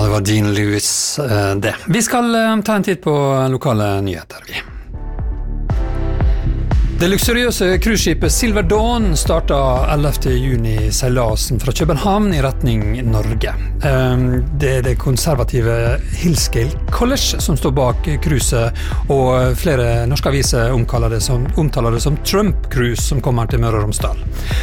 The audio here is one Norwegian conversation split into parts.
det var Dean Lewis det. Vi skal ta en titt på lokale nyheter, vi. Det luksuriøse cruiseskipet Silver Dawn startet 11. juni seilasen fra København i retning Norge. Det det konservative Hillscale College som står bak cruiset, og flere norske aviser omtaler det som Trump-cruise som kommer til Møre og Romsdal.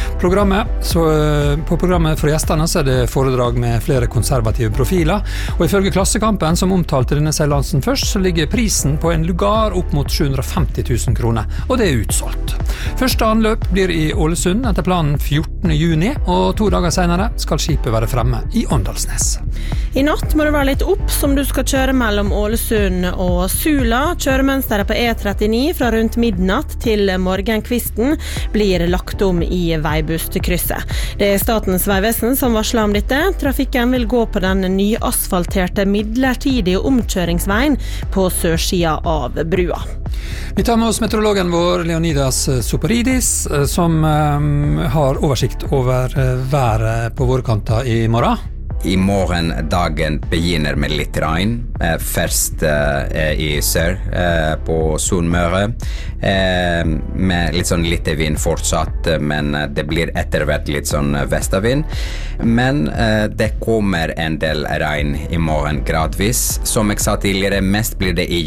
På programmet for gjestene så det foredrag med flere konservative profiler, og ifølge Klassekampen som omtalte denne seilasen først, så ligger prisen på en lugar opp mot 750 000 kroner, og det utsolgt. Første anløp blir i Ålesund etter planen 14. juni, og 2 dager senere skal skipet være fremme i Åndalsnes. I natt må du være litt opp som du skal kjøre mellom Ålesund og Sula. Kjøremønsteret på E39 fra rundt midnatt til morgenkvisten blir lagt om i veibusskrysset. Det er Statens vegvesen som varsler om dette. Trafikken vil gå på den nyasfalterte midlertidige omkjøringsveien på sørsida av brua. Vi tar med oss meteorologen vår, Leonidas Soporidis, som har oversikt over været på våre kanter i morgen. I morgen dagen begynner med litt regn, først i sør på Sunnmøre, med litt sånn lite vind fortsatt, men det blir etter hvert litt sånn vestavind. Men det kommer en del regn i morgen gradvis. Som jeg sa tidligere, mest blir det i